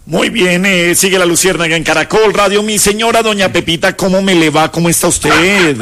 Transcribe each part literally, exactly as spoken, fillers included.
Muy bien, eh, sigue la Luciérnaga en Caracol Radio. Mi señora doña Pepita, ¿cómo me le va? ¿Cómo está usted?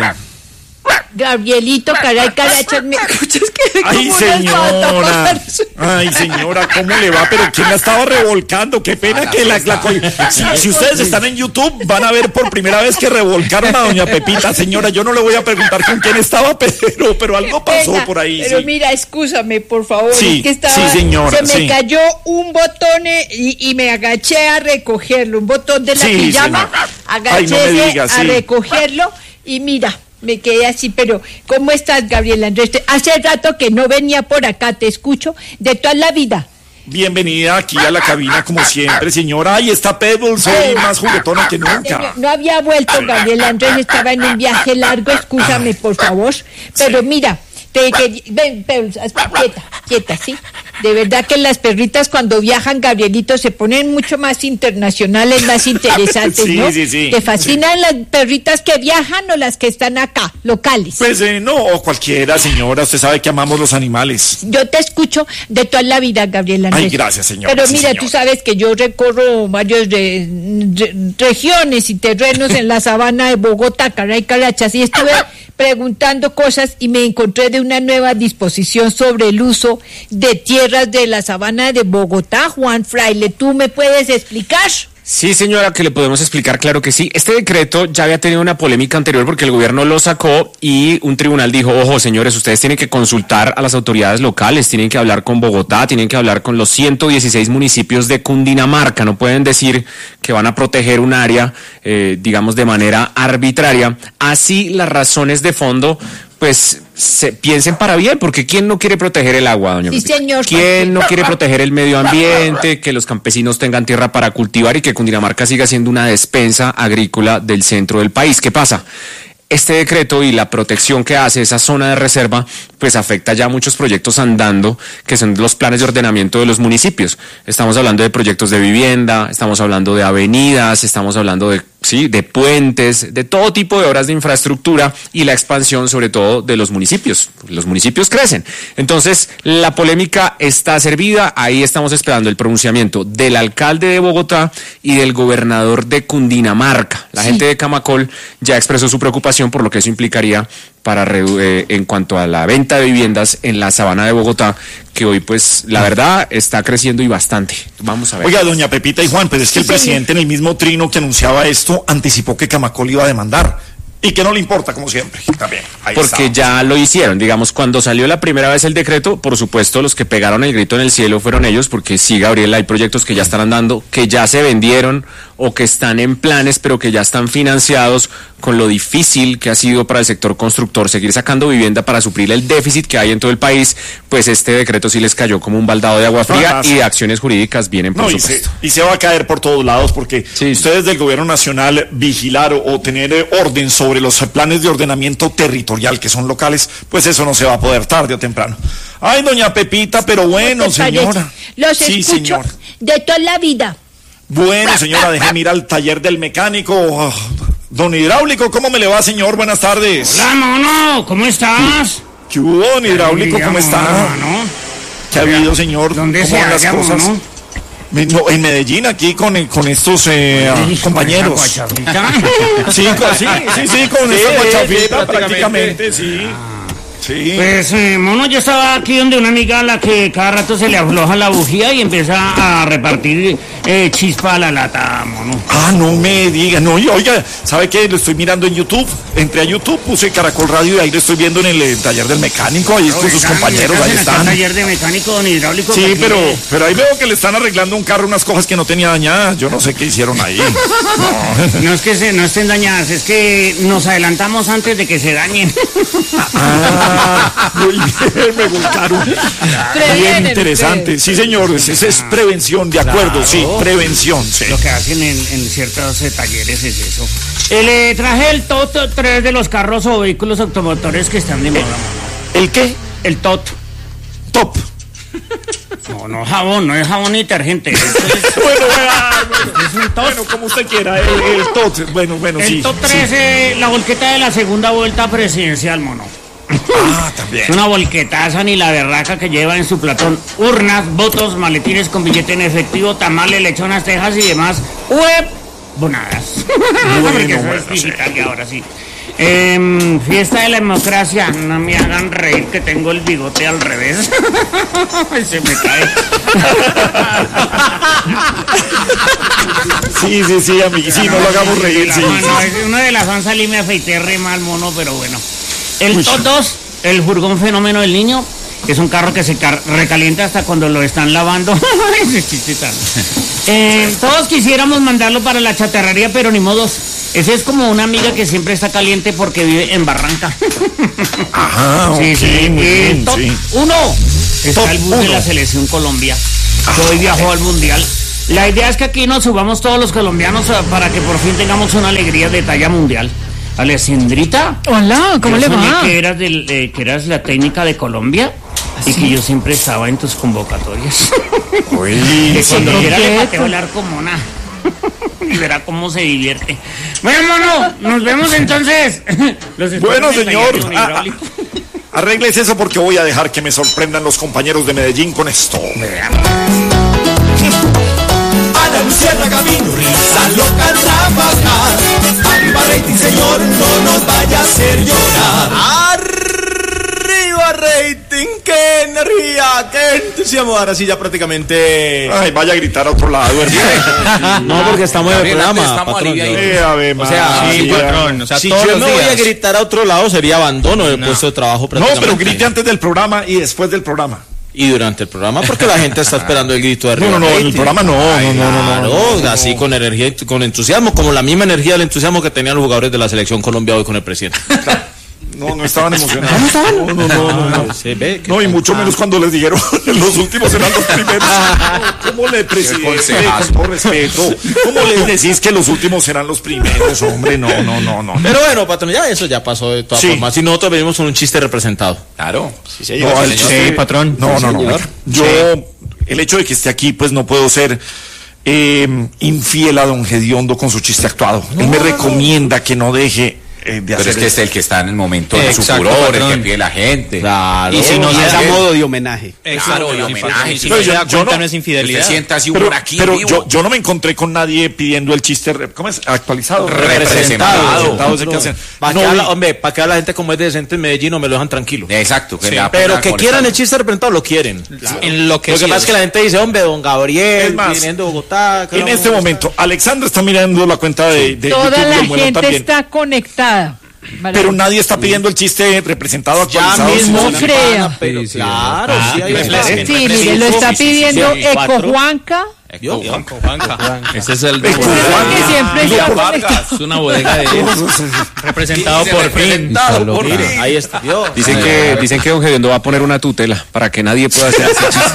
Gabrielito, caray, carachas, ¿me escuchas que Ay, señora, ay, señora, ¿cómo le va? Pero ¿quién la estaba revolcando? Qué pena que la... la si, si ustedes están en YouTube, van a ver por primera vez que revolcaron a doña Pepita. Señora, yo no le voy a preguntar con quién estaba, pero, pero algo pasó por ahí. Pero sí. Mira, excúsame, por favor. Sí, es que estaba, sí, señora, se me sí. cayó un botón eh, y, y me agaché a recogerlo, un botón de la Sí, pijama, señora. agaché Ay, no me diga, a sí. recogerlo y mira... Me quedé así, pero ¿cómo estás, Gabriela Andrés? Hace rato que no venía por acá, te escucho de toda la vida. Bienvenida aquí a la cabina como siempre, señora. Ahí está Pebbles, hoy más juguetona que nunca. No había vuelto, Gabriela Andrés, estaba en un viaje largo, escúchame, por favor. Pero mira, te que ven, Pebbles, quieta, quieta, ¿sí? De verdad que las perritas cuando viajan, Gabrielito, se ponen mucho más internacionales, más interesantes, sí, ¿no? Sí, sí, ¿Te fascinan sí. las perritas que viajan o las que están acá, locales? Pues eh, no, cualquiera, señora. Usted sabe que amamos los animales. Yo te escucho de toda la vida, Gabriela Andrés. Ay, gracias, señora. Pero sí, mira, señora. tú sabes que yo recorro varios re, re, regiones y terrenos en la sabana de Bogotá, caray, carachas, y estuve preguntando cosas y me encontré de una nueva disposición sobre el uso de tierras de la sabana de Bogotá. Juan Fraile, ¿tú me puedes explicar? Sí, señora, que le podemos explicar, claro que sí. Este decreto ya había tenido una polémica anterior porque el gobierno lo sacó y un tribunal dijo, ojo, señores, ustedes tienen que consultar a las autoridades locales, tienen que hablar con Bogotá, tienen que hablar con los ciento dieciséis municipios de Cundinamarca, no pueden decir que van a proteger un área, eh, digamos, de manera arbitraria. Así las razones de fondo, pues, se piensen para bien, porque ¿quién no quiere proteger el agua, doña Sí, Pepita? señor. ¿Quién no quiere proteger el medio ambiente, que los campesinos tengan tierra para cultivar y que Cundinamarca siga siendo una despensa agrícola del centro del país? ¿Qué pasa? Este decreto y la protección que hace esa zona de reserva, pues afecta ya muchos proyectos andando, que son los planes de ordenamiento de los municipios. Estamos hablando de proyectos de vivienda, estamos hablando de avenidas, estamos hablando de, sí, de puentes, de todo tipo de obras de infraestructura y la expansión sobre todo de los municipios. Los municipios crecen. Entonces, la polémica está servida, ahí estamos esperando el pronunciamiento del alcalde de Bogotá y del gobernador de Cundinamarca. La sí. gente de Camacol ya expresó su preocupación por lo que eso implicaría para eh, en cuanto a la venta de viviendas en la sabana de Bogotá, que hoy pues la verdad está creciendo y bastante. Vamos a ver. Oiga, doña Pepita y Juan, pues es que el presidente en el mismo trino que anunciaba esto anticipó que Camacol iba a demandar. Y que no le importa, como siempre, también. Ahí Porque está. ya lo hicieron, digamos, cuando salió la primera vez el decreto, por supuesto, los que pegaron el grito en el cielo fueron ellos, porque sí, Gabriela, hay proyectos que ya están andando, que ya se vendieron o que están en planes, pero que ya están financiados, con lo difícil que ha sido para el sector constructor seguir sacando vivienda para suplir el déficit que hay en todo el país, pues este decreto sí les cayó como un baldado de agua fría y de acciones jurídicas vienen por no, supuesto. Y se, y se va a caer por todos lados, porque sí. ustedes del gobierno nacional vigilar o, o tener orden sobre los planes de ordenamiento territorial que son locales, pues eso no se va a poder tarde o temprano. Ay, doña Pepita, pero bueno, señora. Los sí, escucho señor. de toda la vida. Bueno, señora, déjeme ir al taller del mecánico. Oh, don Hidráulico, ¿cómo me le va, señor? Buenas tardes. Hola, mono, ¿cómo estás? ¿Qué hubo, don Hidráulico? ¿Cómo está? Mono. ¿Qué ha habido, señor? ¿Dónde ¿Cómo se van las halla, cosas? mono? No, en Medellín, aquí con, con estos eh, ¿Sí, compañeros. con esa guachafita? Sí, con, sí, sí, sí, con Sí, esta sí, guachafita, prácticamente. prácticamente, sí. Sí. Pues, eh, mono, yo estaba aquí donde una amiga a la que cada rato se le afloja la bujía y empieza a repartir eh, chispa a la lata, mono. Ah, no me diga, no, y oiga, ¿sabe qué? Lo estoy mirando en YouTube, entré a YouTube, puse Caracol Radio y ahí lo estoy viendo en el eh, taller del mecánico, ahí con sus compañeros, ahí están. Taller de mecánico, don Hidráulico. Sí, pero, pero ahí veo que le están arreglando un carro, unas cosas que no tenía dañadas, yo no sé qué hicieron ahí. No, no es que se, no estén dañadas, es que nos adelantamos antes de que se dañen. Ah, muy bien, me gustaron. Bien interesante. Sí, señor, esa es prevención, de acuerdo, claro. Sí, prevención. Sí. Lo que hacen en, en ciertos eh, talleres es eso. Eh, le traje el T O T, tres de los carros o vehículos automotores que están de moda. ¿El qué? El T O T. Top. No, no jabón, no es jabón ni detergente. Es, bueno, bueno, es un T O T. Bueno, como usted quiera, el, el T O T. Bueno, bueno, el sí. El T O T tres, sí. eh, la volqueta de la segunda vuelta presidencial, mono. Ah, también. Es una volquetaza ni la berraca que lleva en su platón urnas, votos, maletines con billete en efectivo, tamales, lechonas, tejas y demás web bonadas. Bueno, Porque eso bueno, es digital y ahora sí. Eh, fiesta de la democracia, no me hagan reír que tengo el bigote al revés. Se me cae. Sí, sí, sí, amigo, sí, no lo hagamos reír, sí. No, no, es uno de las once salí me afeité re mal mono, pero bueno. El Totos, el furgón fenómeno del niño, es un carro que se car- recalienta hasta cuando lo están lavando. Ese chiste tan- eh, todos quisiéramos mandarlo para la chatarrería, pero ni modos. Ese es como una amiga que siempre está caliente porque vive en Barranca. Ajá, Sí, ok, sí. muy Eh, bien, top sí. uno. Está Top el bus de uno. la selección Colombia, que hoy viajó al Mundial. La idea es que aquí nos subamos todos los colombianos eh, para que por fin tengamos una alegría de talla mundial. Alessandrita. Hola, ¿cómo yo le soñé va? Que eras, del, eh, que eras la técnica de Colombia y que yo siempre estaba en tus convocatorias. Uy, Que cuando sí, quiera le coqueto. pateo el arco mona. Y verá cómo se divierte. Bueno, mono, nos vemos entonces. Los espero Bueno, en el señor. taller de un Ah, hidráulico. arregles eso porque voy a dejar que me sorprendan los compañeros de Medellín con esto. Ana Luciana Camino, risa loca al trabajar. Arriba rating, señor, no nos vaya a hacer llorar. Arriba rating, qué energía, qué entusiasmo. Ahora sí ya prácticamente... Ay, vaya a gritar a otro lado, hermano. No, porque estamos en el Gabriel, antes programa, estamos patrón. aliviados. Eh, a ver, O sea, María. sí, patrón, o sea, si todos yo los me voy a días. gritar a otro lado sería abandono del puesto de trabajo No, prácticamente. pero grite antes del programa y después del programa. Y durante el programa porque la gente está esperando el grito de No, arriba no, no, en el rating. programa no, no, no, no, no. Claro, así con energía y con entusiasmo, como la misma energía del entusiasmo que tenían los jugadores de la selección Colombia hoy con el presidente. No, no estaban emocionados. No, no, no, no, no. Se ve que No, y mucho menos cuando les dijeron los últimos serán los primeros. ¿Cómo le presidente? consejazo. Con todo respeto. ¿Cómo les decís que los últimos serán los primeros, hombre? No, no, no, no. Pero bueno, patrón, ya eso ya pasó de todas Sí. formas. Si nosotros venimos con un chiste representado. Claro. No, el chiste- Sí, patrón. No, no, no. señor. Yo, el hecho de que esté aquí, pues no puedo ser eh, infiel a don Gediondo con su chiste actuado. Él me recomienda que no deje eh, de Pero hacer es que es el que está en el momento de su Exacto, furor, el que patrón. pide la gente. Claro. Y si no Y se es da que- modo de homenaje. Claro, de homenaje. Y si Pero no se yo- da yo cuenta no- no es Usted infidelidad. sienta así Pero, humor aquí pero en vivo. yo, yo no me encontré con nadie pidiendo el chiste, re- ¿cómo es? Actualizado. Representado. Representado, ese que hacen. Para No que vi- habla, hombre, para que habla la gente como es decente en Medellín no me lo dejan tranquilo. Exacto. Que le da Pero pena que con quieran esta- el chiste representado, lo quieren. En lo que Lo que sí pasa es que la gente dice, hombre, don Gabriel, Es más, viniendo de Bogotá. que En no- este momento, Alexandra está mirando la cuenta de, de Toda YouTube la del Muelón gente también. está conectada. Pero nadie está pidiendo el chiste representado Ya actualizado. mismo, No Sí. crea. pero Sí, sí, claro, ah, sí, ahí pues, está. sí, Sí, mire, lo está pidiendo Eco cuatro. Juanca. ¿Vio? Juanca, Juanca. Ese es el Eco Porque Juanca. siempre Digo, está por conectado. Es una bodega de representado Dice por fin. representado por Mire, fin. Ahí está. ¿Vio? Dicen que, dicen que don Gediondo va a poner una tutela para que nadie pueda hacer ese chiste.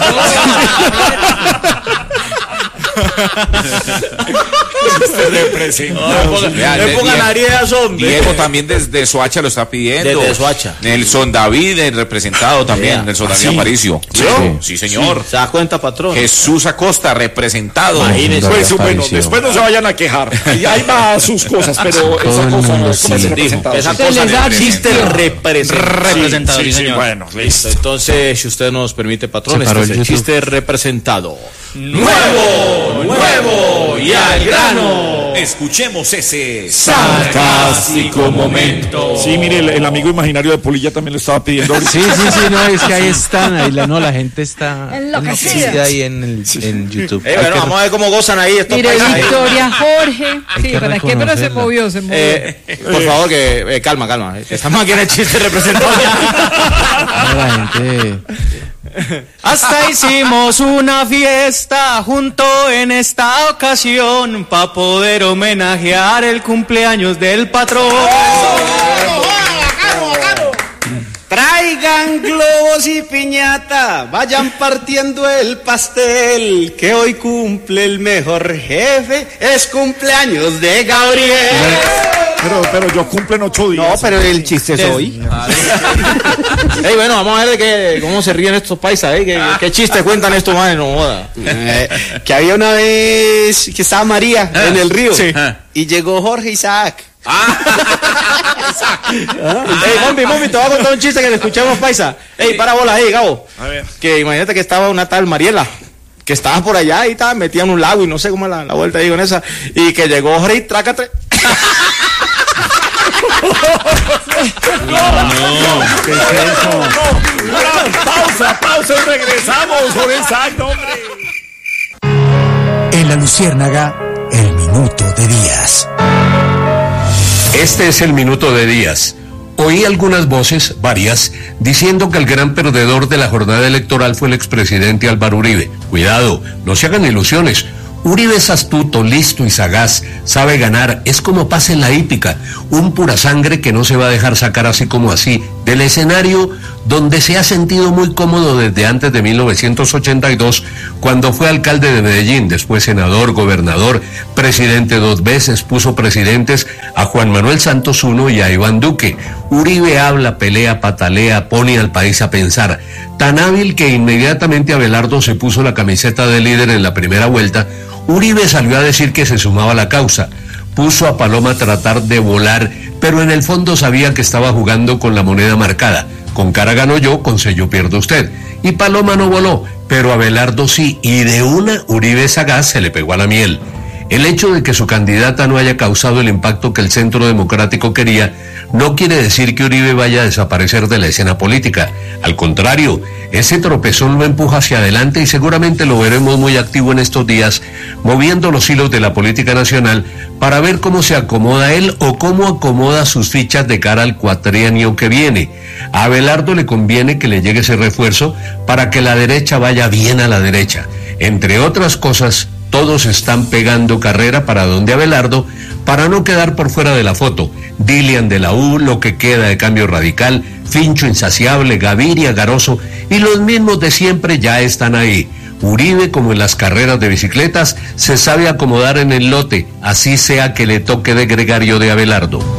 Este representado. Vea, Le de- pongan Diego- Arias, hombre. Diego también desde Soacha lo está pidiendo. Desde Soacha. Nelson David, el representado también. Vea. Nelson ¿Ah, David sí? Aparicio. Sí, sí, señor. ¿Se da cuenta, patrón? Jesús Acosta, representado. Imagínese. Pues bueno, después no se vayan a quejar. Y ahí va sus cosas, pero esa cosa no es como ese representado. Esa Se cosa les da de chiste adicción. representado. Representado, sí, Sí, sí, señor. bueno, listo. Entonces, si usted nos permite, patrón, Se este paró es el el YouTube. chiste representado. ¡Nuevo! ¡Nuevo! ¡Y al grano! Escuchemos ese. Sarcástico momento. Sí, mire, el, el amigo imaginario de Polilla también lo estaba pidiendo. ahorita. Sí, sí, sí, no, es que ahí están, ahí la, no, la gente está Enloquecida. enloquecida ahí en, el, en YouTube. Eh, bueno, vamos a ver cómo gozan ahí estos Mire, paisas ahí. Victoria Jorge. Sí, que ¿para qué? Pero se reconocerla. movió, se movió. Eh, por favor, que eh, calma, calma. Estamos aquí en el chiste representado. No, la gente... Hasta hicimos una fiesta junto en esta ocasión para poder homenajear el cumpleaños del patrón. Traigan globos y piñata, vayan partiendo el pastel, que hoy cumple el mejor jefe, es cumpleaños de Gabriel. Pero, pero yo cumplen ocho días. No, pero el chiste es hoy. Ey, bueno, vamos a ver de qué, cómo se ríen estos paisas, ¿eh? ¿Qué, qué chistes cuentan estos manes? No joda. Eh, que había una vez que estaba María en el río y llegó Jorge Isaac Ey, Mombi, Mombi, te voy a contar un chiste que le escuchamos, paisa. Ey, para bolas, ey, Gabo. A ver. Que imagínate que estaba una tal Mariela, que estaba por allá y estaba metida en un lago y no sé cómo es la, la vuelta ahí con esa. Y que llegó Rey, trácate. ¿Qué es eso? Una pausa, pausa y regresamos por el sac, hombre. En La Luciérnaga, el minuto de Díaz. Este es el minuto de Díaz. Oí algunas voces, varias, diciendo que el gran perdedor de la jornada electoral fue el expresidente Álvaro Uribe. Cuidado, no se hagan ilusiones. Uribe es astuto, listo y sagaz, sabe ganar, es como pasa en la hípica, un pura sangre que no se va a dejar sacar así como así, del escenario donde se ha sentido muy cómodo desde antes de mil novecientos ochenta y dos, cuando fue alcalde de Medellín, después senador, gobernador, presidente dos veces, puso presidentes a Juan Manuel Santos primero y a Iván Duque. Uribe habla, pelea, patalea, pone al país a pensar, tan hábil que inmediatamente Abelardo se puso la camiseta de líder en la primera vuelta. Uribe salió a decir que se sumaba a la causa, puso a Paloma a tratar de volar, pero en el fondo sabía que estaba jugando con la moneda marcada. Con cara gano yo, con sello pierdo usted. Y Paloma no voló, pero Abelardo sí, y de una Uribe sagaz se le pegó a la miel. El hecho de que su candidata no haya causado el impacto que el Centro Democrático quería no quiere decir que Uribe vaya a desaparecer de la escena política. Al contrario, ese tropezón lo empuja hacia adelante y seguramente lo veremos muy activo en estos días, moviendo los hilos de la política nacional para ver cómo se acomoda él o cómo acomoda sus fichas de cara al cuatrienio que viene. A Abelardo le conviene que le llegue ese refuerzo para que la derecha vaya bien a la derecha. Entre otras cosas, todos están pegando carrera para donde Abelardo, para no quedar por fuera de la foto. Dilian de la U, lo que queda de Cambio Radical, Fincho Insaciable, Gaviria, Garoso y los mismos de siempre ya están ahí. Uribe, como en las carreras de bicicletas, se sabe acomodar en el lote, así sea que le toque de gregario de Abelardo.